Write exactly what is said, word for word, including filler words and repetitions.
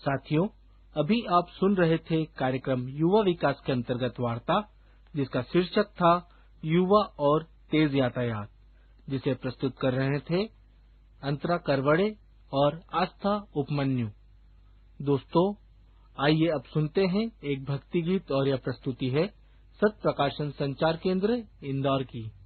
साथियों, अभी आप सुन रहे थे कार्यक्रम युवा विकास के अंतर्गत वार्ता, जिसका शीर्षक था युवा और तेज यातायात, जिसे प्रस्तुत कर रहे थे अंतरा करवड़े और आस्था उपमन्यु। दोस्तों, आइए अब सुनते हैं एक भक्ति गीत और यह प्रस्तुति है सत्य प्रकाशन संचार केंद्र इंदौर की।